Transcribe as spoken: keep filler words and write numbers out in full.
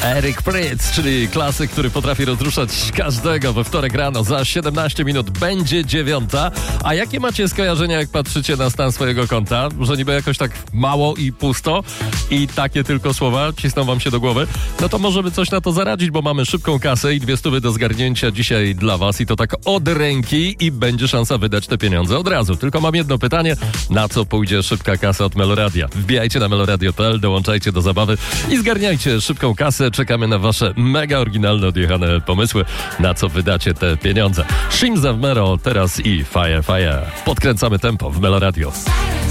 Eric Prydz, czyli klasyk, który potrafi rozruszać każdego. We wtorek rano za siedemnaście minut będzie dziewiąta. A jakie macie skojarzenia, jak patrzycie na stan swojego konta? Że niby jakoś tak mało i pusto i takie tylko słowa cisną wam się do głowy? No to możemy coś na to zaradzić, bo mamy szybką kasę i dwie stówy do zgarnięcia dzisiaj dla was i to tak od ręki i będzie szansa wydać te pieniądze od razu. Tylko mam jedno pytanie, na co pójdzie szybka kasa od Meloradia? Wbijajcie na meloradio kropka p l, dołączajcie do zabawy i zgarniajcie szybką kasę. Czekamy na wasze mega oryginalne, odjechane pomysły, na co wydacie te pieniądze. Shimza w Mero teraz i Fire Fire. Podkręcamy tempo w Meloradio.